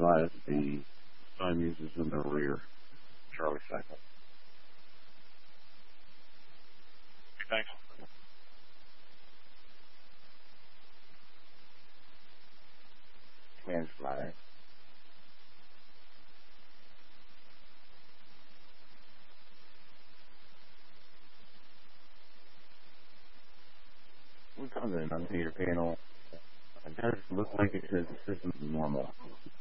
realize the sun uses in the rear Charlie cycle. Thanks. Command flag. What's on the navigator panel? It does look like it says the system is normal.